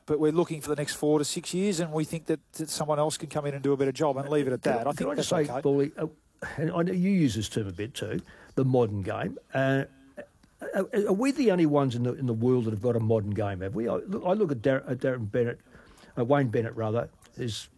but we're looking for the next 4 to 6 years, and we think that someone else can come in and do a better job, and leave it at that. I think that's okay. Paulie, and I know you use this term a bit too, the modern game. Are we the only ones in the world that have got a modern game? Have we? I look at Darren Bennett, Wayne Bennett rather, is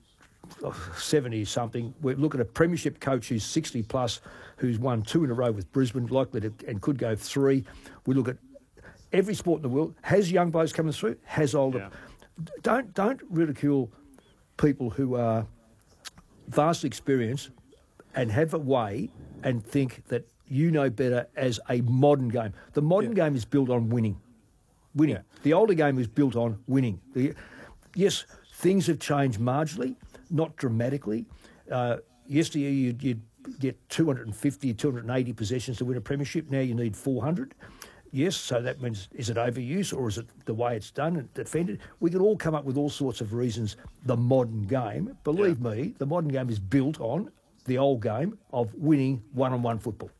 70 something. We look at a premiership coach who's 60 plus, who's won 2 in a row with Brisbane, likely to, and could go 3. We look at every sport in the world has young blokes coming through, has older. Yeah. Don't ridicule people who are vastly experienced and have a way and think that you know better as a modern game. The modern game is built on winning. Yeah. The older game is built on winning. Yes, things have changed marginally, not dramatically. Yesteryear you'd get 250, 280 possessions to win a premiership. Now you need 400. Yes, so that means, is it overuse or is it the way it's done and defended? We can all come up with all sorts of reasons. The modern game, believe me, the modern game is built on the old game of winning one-on-one football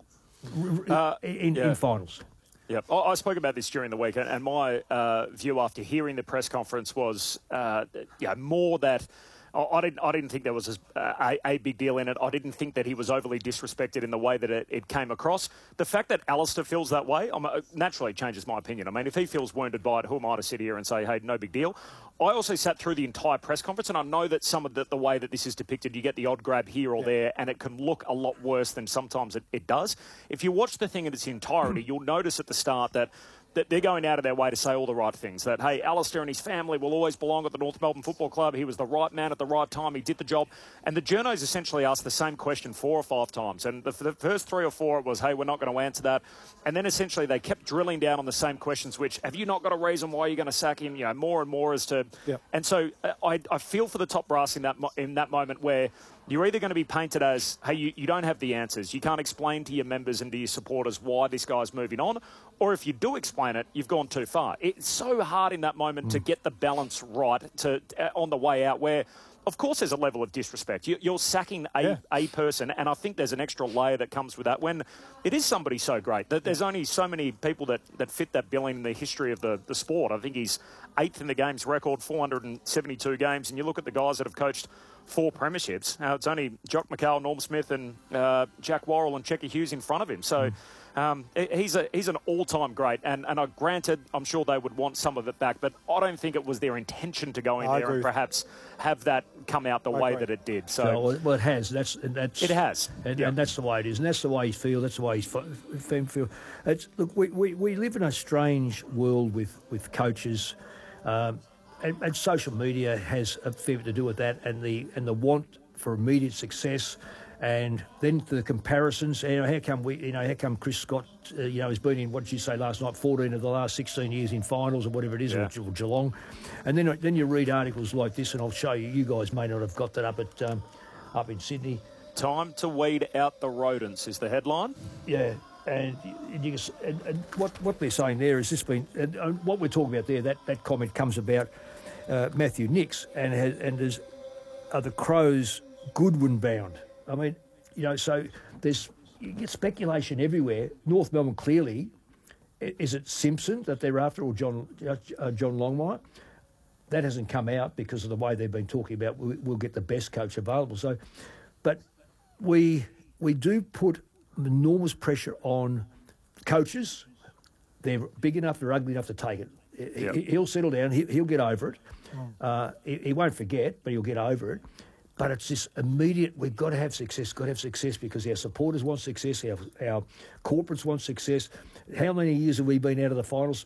in finals. Yeah, I spoke about this during the week, and my view after hearing the press conference was, more that I didn't think there was a big deal in it. I didn't think that he was overly disrespected in the way that it came across. The fact that Alistair feels that way naturally changes my opinion. I mean, if he feels wounded by it, who am I to sit here and say, hey, no big deal? I also sat through the entire press conference, and I know that some of the way that this is depicted, you get the odd grab here or there, and it can look a lot worse than sometimes it does. If you watch the thing in its entirety, you'll notice at the start that they're going out of their way to say all the right things, that, hey, Alistair and his family will always belong at the North Melbourne Football Club. He was the right man at the right time. He did the job. And the journos essentially asked the same question 4 or 5 times. And the first 3 or 4, it was, hey, we're not going to answer that. And then essentially they kept drilling down on the same questions, which, have you not got a reason why you're going to sack him? More and more as to... Yep. And so I feel for the top brass in that moment where you're either going to be painted as, hey, you don't have the answers. You can't explain to your members and to your supporters why this guy's moving on. Or if you do explain it, you've gone too far. It's so hard in that moment to get the balance right on the way out where, of course, there's a level of disrespect. You're sacking a person, and I think there's an extra layer that comes with that when it is somebody so great. That there's only so many people that fit that billing in the history of the sport. I think he's 8th in the games record, 472 games, and you look at the guys that have coached 4 premierships. It's only Jock McHale, Norm Smith, and Jack Worrell and Checker Hughes in front of him. So he's an all-time great. And granted, I'm sure they would want some of it back, but I don't think it was their intention to go in there and perhaps have that come out the way that it did. So well, it has. It has, and that's the way it is, and that's the way he feels. That's the way he's feel. Look, we live in a strange world with coaches. And social media has a fair bit to do with that, and the want for immediate success, and then the comparisons. How come Chris Scott, has been in, what did you say last night, 14 of the last 16 years in finals or whatever it is, or Geelong, and then you read articles like this, and I'll show you. You guys may not have got that up in Sydney. Time to weed out the rodents is the headline. Yeah. And what they're saying there is what we're talking about there. That comment comes about Matthew Nicks and are the Crows Goodwin bound? I mean, so you get speculation everywhere. North Melbourne clearly, is it Simpson that they're after or John Longmire? That hasn't come out because of the way they've been talking about. We'll get the best coach available. So, but we do put enormous pressure on coaches. They're big enough, they're ugly enough to take it. Yep. He'll settle down, he'll get over it. He won't forget, but he'll get over it. But it's this immediate, we've got to have success because our supporters want success, our corporates want success. How many years have we been out of the finals?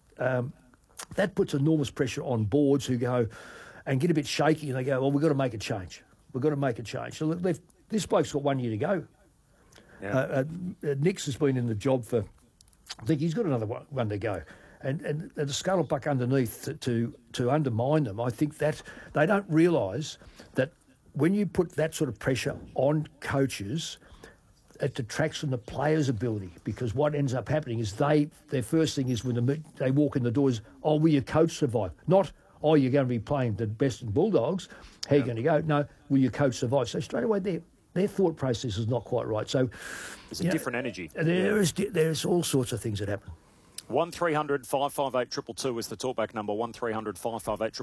That puts enormous pressure on boards who go and get a bit shaky and they go, well, we've got to make a change. So this bloke's got 1 year to go. Yeah. Nicks has been in the job for, I think he's got another one to go. And the scuttlebutt underneath to undermine them, I think that they don't realise that when you put that sort of pressure on coaches, it detracts from the players' ability, because what ends up happening is their first thing is when they walk in the door is, oh, will your coach survive? Not, oh, you're going to be playing the best in Bulldogs, how are you going to go? No, will your coach survive? So straight away their thought process is not quite right. So it's a different energy. There's all sorts of things that happen. 1300 558 222 is the talkback number. 1300 558